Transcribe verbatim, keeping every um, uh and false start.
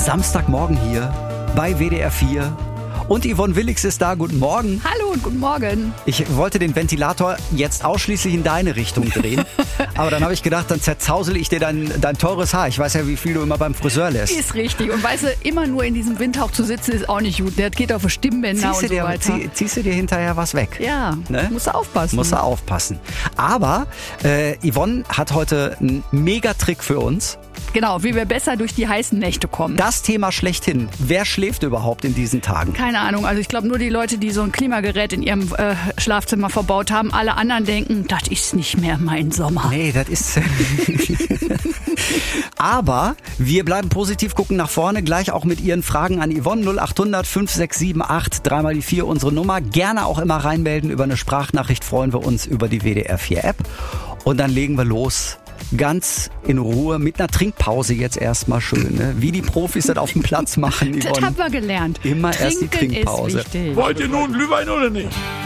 Samstagmorgen hier bei W D R vier. Und Yvonne Willix ist da. Guten Morgen. Hallo und guten Morgen. Ich wollte den Ventilator jetzt ausschließlich in deine Richtung drehen. Aber dann habe ich gedacht, dann zerzausel ich dir dein, dein teures Haar. Ich weiß ja, wie viel du immer beim Friseur lässt. Ist richtig. Und weißt du, immer nur in diesem Windhauch zu sitzen, ist auch nicht gut. Der geht auf die Stimmbänder Ziehst und so dir, weiter. Zieh, ziehst du dir hinterher was weg? Ja, ne? musst du aufpassen. Musst du aufpassen. Aber äh, Yvonne hat heute einen Megatrick für uns. Genau, wie wir besser durch die heißen Nächte kommen. Das Thema schlechthin. Wer schläft überhaupt in diesen Tagen? Keine Ahnung, also ich glaube nur die Leute, die so ein Klimagerät in ihrem äh, Schlafzimmer verbaut haben. Alle anderen denken, das ist nicht mehr mein Sommer. Nee, das ist... Aber wir bleiben positiv, gucken nach vorne. Gleich auch mit Ihren Fragen an Yvonne. null acht hundert fünf sechs sieben acht, dreimal die vier unsere Nummer. Gerne auch immer reinmelden über eine Sprachnachricht. Freuen wir uns über die W D R vier App. Und dann legen wir los. Ganz in Ruhe, mit einer Trinkpause jetzt erstmal schön, ne? Wie die Profis das auf dem Platz machen, Yvonne. Das haben wir gelernt. Immer Trinken erst die Trinkpause. Ist wichtig. Wollt ihr nun Glühwein oder nicht?